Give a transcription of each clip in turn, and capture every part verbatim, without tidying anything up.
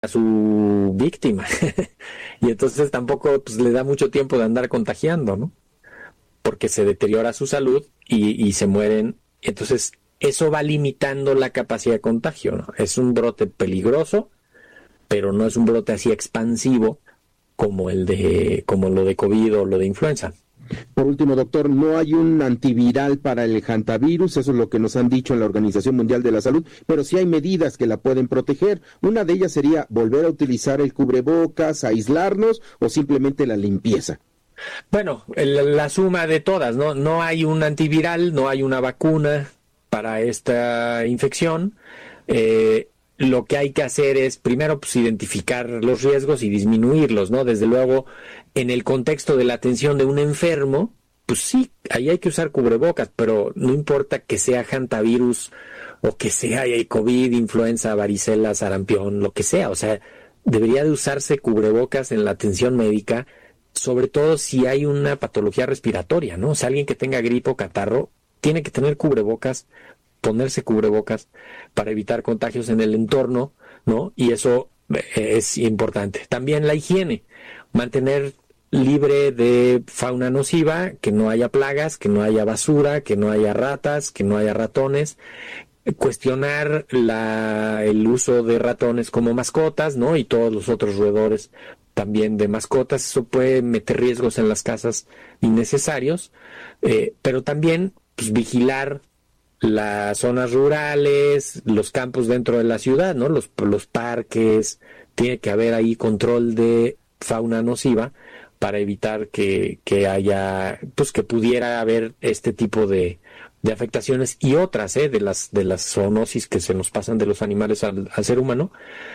a su víctima. Y entonces tampoco pues, le da mucho tiempo de andar contagiando, ¿no? Porque se deteriora su salud y, y se mueren. Entonces, eso va limitando la capacidad de contagio, ¿no? Es un brote peligroso, pero no es un brote así expansivo como el de, como lo de COVID o lo de influenza. Por último, doctor, no hay un antiviral para el hantavirus, eso es lo que nos han dicho en la Organización Mundial de la Salud, pero sí hay medidas que la pueden proteger. Una de ellas sería volver a utilizar el cubrebocas, aislarnos o simplemente la limpieza. Bueno, el, la suma de todas, ¿no? No hay un antiviral, no hay una vacuna para esta infección. Eh, lo que hay que hacer es, primero, pues, identificar los riesgos y disminuirlos, ¿no? Desde luego, en el contexto de la atención de un enfermo, pues sí, ahí hay que usar cubrebocas, pero no importa que sea hantavirus o que sea COVID, influenza, varicela, sarampión, lo que sea. O sea, debería de usarse cubrebocas en la atención médica, sobre todo si hay una patología respiratoria, ¿no? O sea, alguien que tenga gripe o catarro tiene que tener cubrebocas, ponerse cubrebocas para evitar contagios en el entorno, ¿no? Y eso es importante. También la higiene, mantener libre de fauna nociva, que no haya plagas, que no haya basura, que no haya ratas, que no haya ratones. Cuestionar la, el uso de ratones como mascotas, ¿no? Y todos los otros roedores también de mascotas. Eso puede meter riesgos en las casas innecesarios, eh, pero también pues, vigilar las zonas rurales, los campos dentro de la ciudad, ¿no? Los, los parques. Tiene que haber ahí control de fauna nociva para evitar que, que haya, pues que pudiera haber este tipo de, de afectaciones y otras, ¿eh? de las de las zoonosis que se nos pasan de los animales al, al ser humano.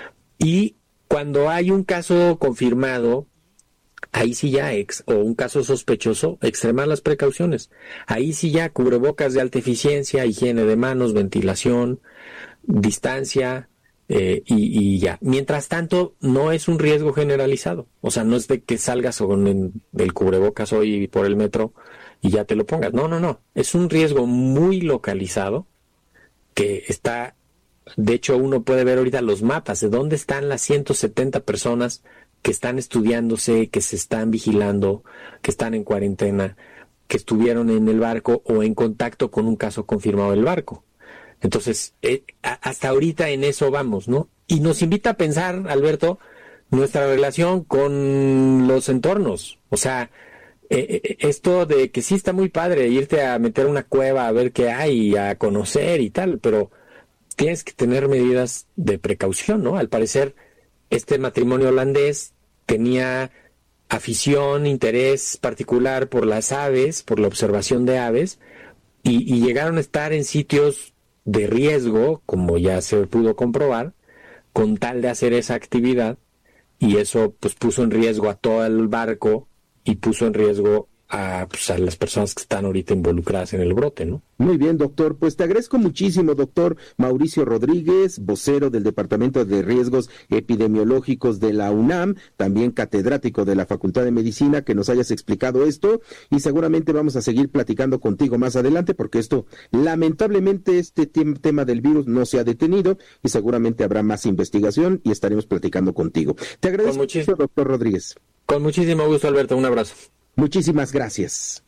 Y cuando hay un caso confirmado, ahí sí ya, ex, o un caso sospechoso, extremar las precauciones. Ahí sí ya, cubrebocas de alta eficiencia, higiene de manos, ventilación, distancia, eh, y, y ya. Mientras tanto, no es un riesgo generalizado. O sea, no es de que salgas con el, el cubrebocas hoy por el metro y ya te lo pongas. No, no, no. Es un riesgo muy localizado que está, de hecho, uno puede ver ahorita los mapas de dónde están las ciento setenta personas que están estudiándose, que se están vigilando, que están en cuarentena, que estuvieron en el barco o en contacto con un caso confirmado del barco. Entonces, eh, hasta ahorita en eso vamos, ¿no? Y nos invita a pensar, Alberto, nuestra relación con los entornos. O sea, eh, esto de que sí está muy padre irte a meter una cueva a ver qué hay, a conocer y tal, pero tienes que tener medidas de precaución, ¿no? Al parecer, este matrimonio holandés tenía afición, interés particular por las aves, por la observación de aves, y, y llegaron a estar en sitios de riesgo, como ya se pudo comprobar, con tal de hacer esa actividad, y eso pues puso en riesgo a todo el barco y puso en riesgo a, pues, a las personas que están ahorita involucradas en el brote, ¿no? Muy bien, doctor. Pues te agradezco muchísimo, doctor Mauricio Rodríguez, vocero del Departamento de Riesgos Epidemiológicos de la UNAM, también catedrático de la Facultad de Medicina, que nos hayas explicado esto, y seguramente vamos a seguir platicando contigo más adelante, porque esto, lamentablemente, este te- tema del virus no se ha detenido, y seguramente habrá más investigación, y estaremos platicando contigo. Te agradezco mucho, doctor Rodríguez. Con muchísimo gusto, Alberto. Un abrazo. Muchísimas gracias.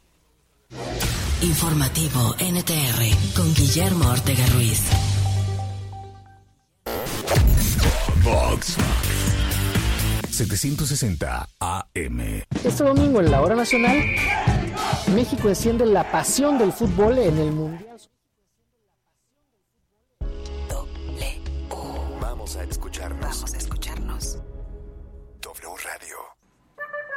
Informativo N T R con Guillermo Ortega Ruiz. Vox setecientos sesenta A M. Este domingo en la hora nacional, México enciende la pasión del fútbol en el Mundial. Vamos a escucharnos. Vamos a escucharnos.